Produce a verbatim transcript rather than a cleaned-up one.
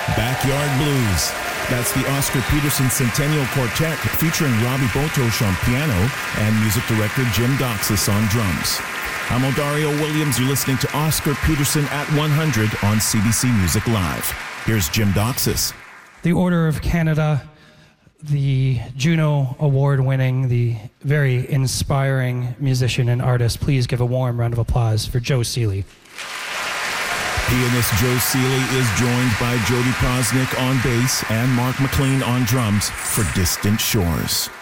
Backyard Blues. That's the Oscar Peterson Centennial Quartet featuring Robbie Botosh on piano and music director Jim Doxis on drums. I'm Odario Williams. You're listening to Oscar Peterson at one hundred on C B C Music Live. Here's Jim Doxis. The Order of Canada, the Juno Award-winning, the very inspiring musician and artist. Please give a warm round of applause for Joe Seeley. Pianist Joe Seeley is joined by Jody Prosnick on bass and Mark McLean on drums for Distant Shores.